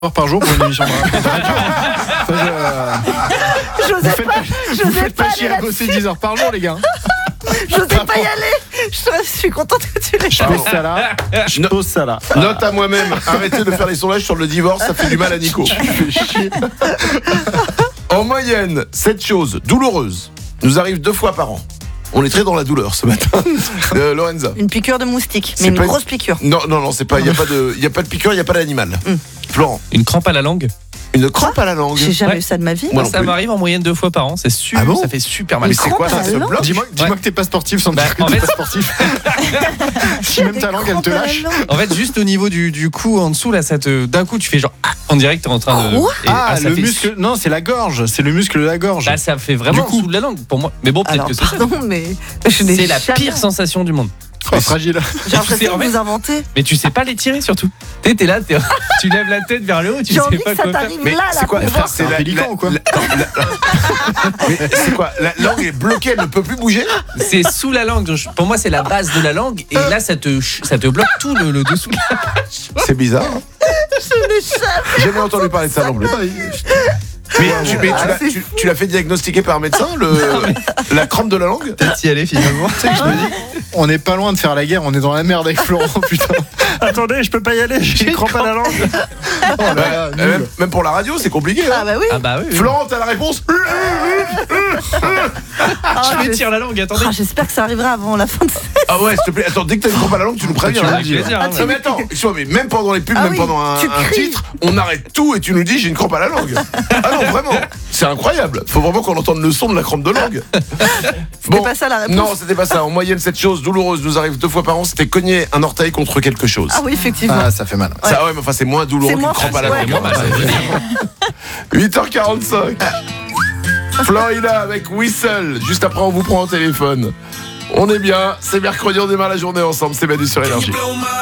heures par jour pour une émission de radio. Je n'osais pas chier aller à bosser 10 heures par jour, les gars. Je n'osais pas y aller. Je suis contente que tu l'aies Je pose ça là. Je pose ça là. Note à moi-même, arrêtez de faire les sondages sur le divorce, ça fait du mal à Nico. En moyenne, cette chose douloureuse nous arrive 2 fois par an. On est très dans la douleur ce matin. Lorenza. Une piqûre de moustique, C'est mais une pas grosse piqûre. Non, c'est pas. Il y a pas de piqûre, il y a pas d'animal. Florent. Une crampe à la langue. Une crampe à la langue. J'ai jamais Ouais. eu ça de ma vie. Moi non Ça plus. m'arrive en moyenne 2 fois par an. C'est super. Ah bon Ça fait super mal. Mais c'est quoi crampe ça à se la bloque? Dis-moi que t'es pas sportif sans Bah, dire que en t'es fait- pas sportif. Si même ta langue elle te lâche. En fait, juste au niveau du cou en dessous, là, d'un coup, tu fais genre, on dirait que t'es en train de. Quoi Et, Ah, ça le fait muscle. Non, c'est la gorge. C'est le muscle de la gorge. Bah, ça fait vraiment Du coup. sous la langue pour moi. Mais bon, peut-être Alors, que c'est ça. pardon, mais je n'ai C'est la jamais- pire sensation du monde. Oh, fragile. J'ai l'impression en que fait- vous inventez. Mais tu sais pas les tirer surtout. T'es là, tu lèves la tête vers le haut, tu J'ai sais envie pas que ça quoi faire. t'arrive Mais là, c'est là, quoi pour voir. C'est un pélican ou quoi Mais c'est quoi? La langue est bloquée, elle ne peut plus bouger? C'est sous la langue. Pour moi, c'est la base de la langue. Et là, ça te bloque tout le dessous. C'est bizarre. Hein. Je n'ai jamais. Jamais entendu parler de ça non plus. Mais tu l'as fait diagnostiquer par un médecin, la crampe de la langue? T'y allais finalement. Tu sais que je me dis, on n'est pas loin de faire la guerre, on est dans la merde avec Florent, putain. Attendez, je peux pas y aller, j'ai une crampe à la langue. Oh là là, nul. Même pour la radio, c'est compliqué. Hein. Ah bah oui. Ah bah oui. Florent, t'as la réponse? Ah, Je m'étire la langue, attendez. Ah, j'espère que ça arrivera avant la fin de Ah ouais, s'il te plaît. Attends, dès que t'as une crampe à la langue, tu nous préviens. Tu hein. avec plaisir, hein, Non mais attends, excuse-moi, mais même pendant les pubs, Ah même oui, pendant un tu cries. titre, on arrête tout et tu nous dis j'ai une crampe à la langue. Ah non, vraiment, c'est incroyable. Faut vraiment qu'on entende le son de la crampe de langue. C'était pas ça la réponse. Non, c'était pas ça. En moyenne, cette chose douloureuse nous arrive 2 fois par an. C'était cogner un orteil contre quelque chose. Ah oui, effectivement. Ah, ça fait mal. Ça, ouais, mais enfin, c'est moins douloureux C'est qu'une moins crampe à la ouais. langue. Bah, c'est 8h45. Florida avec Whistle. Juste après, on vous prend au téléphone. On est bien. C'est mercredi, on démarre la journée ensemble. C'est Manu sur Énergie.